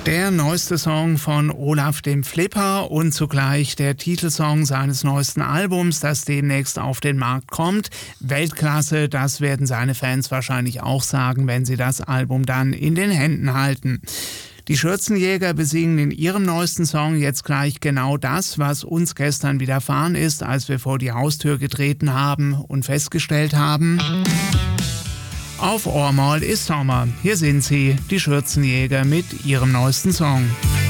Der neueste Song von Olaf dem Flipper und zugleich der Titelsong seines neuesten Albums, das demnächst auf den Markt kommt. Weltklasse, das werden seine Fans wahrscheinlich auch sagen, wenn sie das Album dann in den Händen halten. Die Schürzenjäger besingen in ihrem neuesten Song jetzt gleich genau das, was uns gestern widerfahren ist, als wir vor die Haustür getreten haben und festgestellt haben: Auf einmal ist Sommer. Hier sind sie, die Schürzenjäger mit ihrem neuesten Song.